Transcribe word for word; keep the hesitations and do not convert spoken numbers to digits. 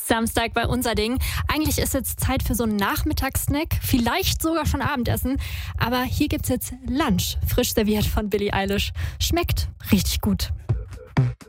Samstag bei Unser Ding. Eigentlich ist jetzt Zeit für so einen Nachmittagssnack, vielleicht sogar schon Abendessen. Aber hier gibt's jetzt Lunch, frisch serviert von Billie Eilish. Schmeckt richtig gut.